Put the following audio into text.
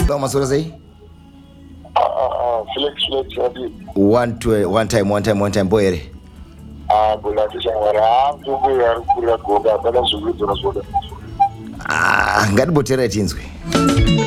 Kama sura sei? Flex adi. One time boyere. Bola tishangara nzungu yari kura goga bala zulu dzona zoda. Ngati botere tinzwe.